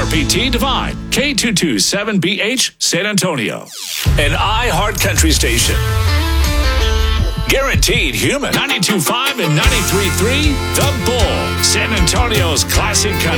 KRPT Divine, K227BH, San Antonio. An iHeart Country station. Guaranteed human. 92.5 and 93.3, The Bull, San Antonio's classic country.